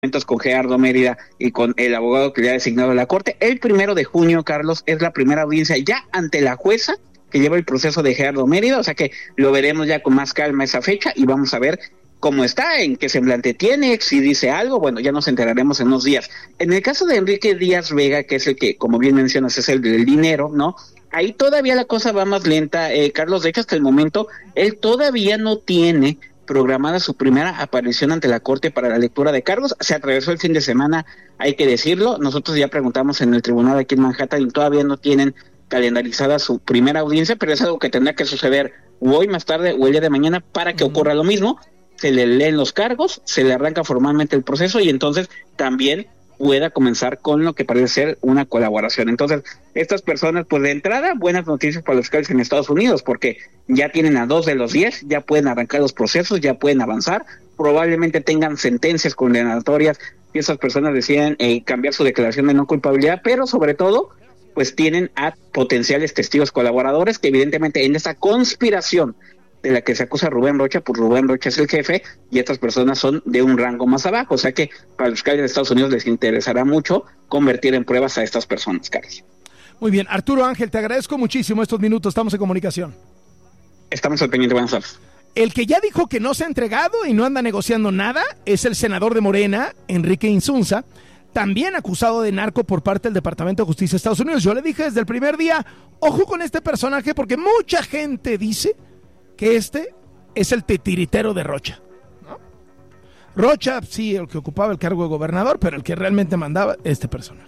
con Gerardo Mérida y con el abogado que le ha designado la Corte. El 1 de junio, Carlos, es la primera audiencia ya ante la jueza que lleva el proceso de Gerardo Mérida, o sea que lo veremos ya con más calma esa fecha y vamos a ver cómo está, en qué semblante tiene, si dice algo, bueno, ya nos enteraremos en unos días. En el caso de Enrique Díaz Vega, que es el que, como bien mencionas, es el del dinero, ¿no? Ahí todavía la cosa va más lenta, Carlos. De hecho, hasta el momento, él todavía no tiene programada su primera aparición ante la Corte para la lectura de cargos. Se atravesó el fin de semana, hay que decirlo. Nosotros ya preguntamos en el tribunal aquí en Manhattan y todavía no tienen calendarizada su primera audiencia, pero es algo que tendrá que suceder hoy, más tarde o el día de mañana para que ocurra lo mismo. Se le leen los cargos, se le arranca formalmente el proceso y entonces también pueda comenzar con lo que parece ser una colaboración. Entonces, estas personas, pues de entrada, buenas noticias para los fiscales en Estados Unidos, porque ya tienen a 2 de los 10, ya pueden arrancar los procesos, ya pueden avanzar, probablemente tengan sentencias condenatorias y esas personas deciden cambiar su declaración de no culpabilidad, pero sobre todo, pues tienen a potenciales testigos colaboradores que evidentemente en esta conspiración de la que se acusa a Rubén Rocha, pues Rubén Rocha es el jefe y estas personas son de un rango más abajo, o sea que para los fiscales de Estados Unidos les interesará mucho convertir en pruebas a estas personas, Carlos. Muy bien, Arturo Ángel, te agradezco muchísimo estos minutos, estamos en comunicación. Estamos al pendiente, buenas tardes. El que ya dijo que no se ha entregado y no anda negociando nada es el senador de Morena, Enrique Insunza, también acusado de narco por parte del Departamento de Justicia de Estados Unidos. Yo le dije desde el primer día, ojo con este personaje porque mucha gente dice que este es el titiritero de Rocha, ¿no? Rocha, sí, el que ocupaba el cargo de gobernador, pero el que realmente mandaba, este personaje.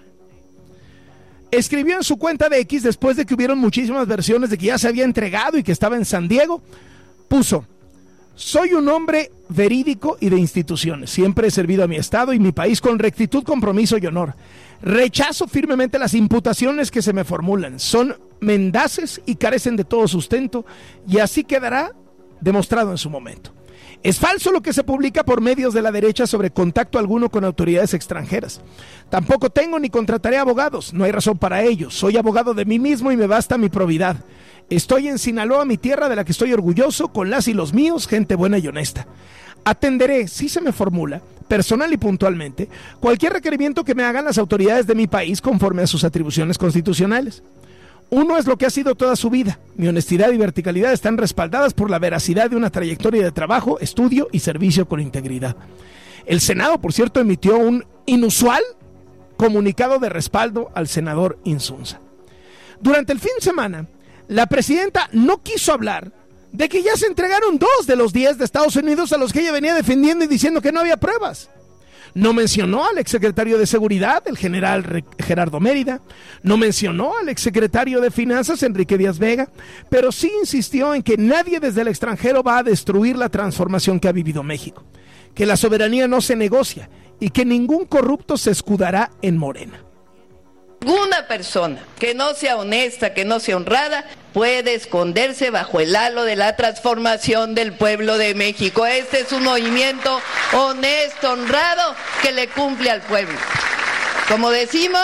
Escribió en su cuenta de X, después de que hubieron muchísimas versiones de que ya se había entregado y que estaba en San Diego, puso: soy un hombre verídico y de instituciones. Siempre he servido a mi estado y mi país con rectitud, compromiso y honor. Rechazo firmemente las imputaciones que se me formulan. Son mendaces y carecen de todo sustento, y así quedará demostrado en su momento. Es falso lo que se publica por medios de la derecha sobre contacto alguno con autoridades extranjeras. Tampoco tengo ni contrataré abogados, no hay razón para ello. Soy abogado de mí mismo y me basta mi probidad. Estoy en Sinaloa, mi tierra de la que estoy orgulloso, con las y los míos, gente buena y honesta. Atenderé, si se me formula, personal y puntualmente, cualquier requerimiento que me hagan las autoridades de mi país conforme a sus atribuciones constitucionales. Uno es lo que ha sido toda su vida. Mi honestidad y verticalidad están respaldadas por la veracidad de una trayectoria de trabajo, estudio y servicio con integridad. El Senado, por cierto, emitió un inusual comunicado de respaldo al senador Insunza. Durante el fin de semana, la presidenta no quiso hablar de que ya se entregaron 2 de los 10 de Estados Unidos a los que ella venía defendiendo y diciendo que no había pruebas. No mencionó al exsecretario de Seguridad, el general Gerardo Mérida, no mencionó al exsecretario de Finanzas, Enrique Díaz Vega, pero sí insistió en que nadie desde el extranjero va a destruir la transformación que ha vivido México, que la soberanía no se negocia y que ningún corrupto se escudará en Morena. Ninguna persona que no sea honesta, que no sea honrada, puede esconderse bajo el halo de la transformación del pueblo de México. Este es un movimiento honesto, honrado, que le cumple al pueblo. Como decimos,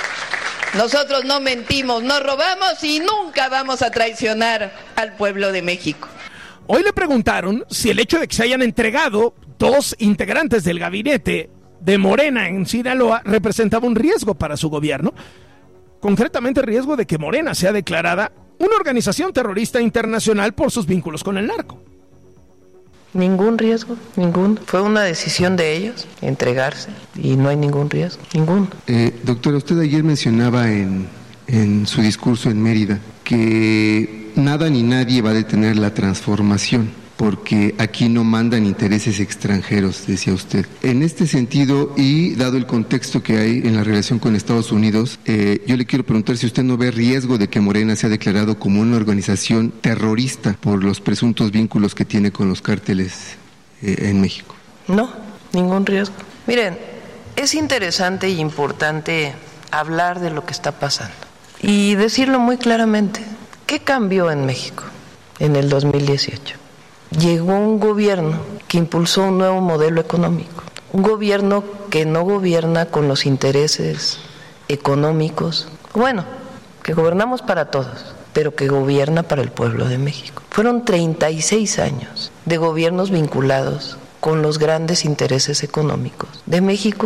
nosotros no mentimos, no robamos y nunca vamos a traicionar al pueblo de México. Hoy le preguntaron si el hecho de que se hayan entregado 2 integrantes del gabinete de Morena en Sinaloa representaba un riesgo para su gobierno, concretamente el riesgo de que Morena sea declarada una organización terrorista internacional por sus vínculos con el narco. Ningún riesgo, ninguno. Fue una decisión de ellos entregarse y no hay ningún riesgo, ninguno. Doctora, usted ayer mencionaba en su discurso en Mérida que nada ni nadie va a detener la transformación, porque aquí no mandan intereses extranjeros, decía usted. En este sentido, y dado el contexto que hay en la relación con Estados Unidos, yo le quiero preguntar si usted no ve riesgo de que Morena sea declarado como una organización terrorista por los presuntos vínculos que tiene con los cárteles en México. No, ningún riesgo. Miren, es interesante e importante hablar de lo que está pasando y decirlo muy claramente. ¿Qué cambió en México en el 2018? Llegó un gobierno que impulsó un nuevo modelo económico, un gobierno que no gobierna con los intereses económicos, bueno, que gobernamos para todos, pero que gobierna para el pueblo de México. Fueron 36 años de gobiernos vinculados con los grandes intereses económicos de México